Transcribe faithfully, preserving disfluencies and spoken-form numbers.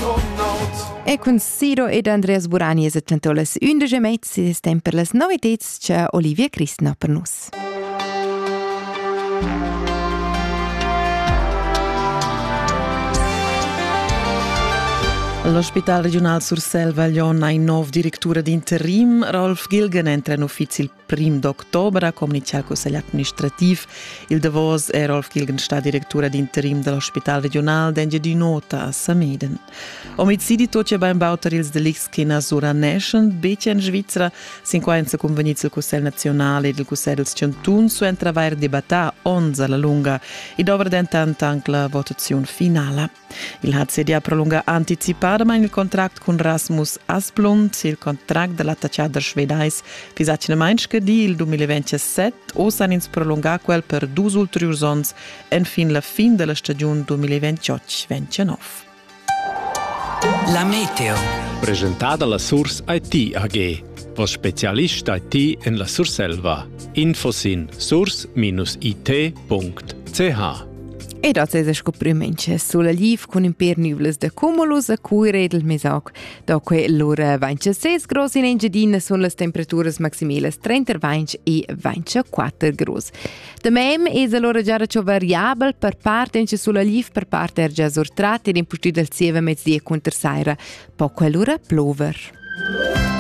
E con Siro ed Andreas Burani es attanto las undici e mezza e stem per las novitets che Olivia Cristna per nus. L'Hospital Regional Surselva Lion ha in nov direttura d'interim. Rolf Gilgen entra in ufficio il primo d'ottobre, ha comunicato al Consiglio amministrativo. Il Davos e Rolf Gilgen sta direttura d'interim dell'Hospital Regional d'Enge di nota a Sameden. Omicidi toccia beim bauter ils delics che na sura nation, bece in Svizzera, cinquanta convenits del Consiglio Nazionale e del Consiglio del Centun su entra vair debattà onza la lunga e dopo dentant anche la votazione finale. Il H C D A prolunga anticipato ma il contract con Rasmus Asplund, il contract dell'attacciader svedais, fisacina mainz che di il duemilaventisette o san ins prolunga quel per dus ulteriors ons en fin la fin della stagione duemilaventotto ventinove. La meteo. Presentata la Source I T A G, was Spezialist I T in la Surselva. Infos in source I T punct c h. E dat es scoprimenche sulla liv con imper nuvles de cumulus a cui redel mesac. Da que l'ora ventisei gros in Engadina sono le temperaturas maximilas trenta e ventiquattro gros. De mem es allora già ciò variabel per parte anche sulla liv per parte er già sortrati ed impusti del sieve mezz'ia conter saira. Po quell'ora plover.